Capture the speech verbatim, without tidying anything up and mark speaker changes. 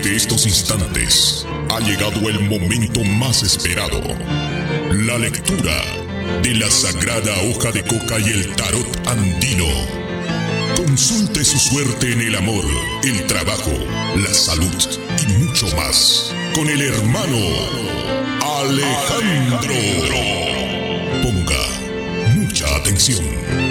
Speaker 1: Desde estos instantes ha llegado el momento más esperado. La lectura de la sagrada hoja de coca y el tarot andino. Consulte su suerte en el amor, el trabajo, la salud y mucho más con el hermano Alejandro. Ponga mucha atención.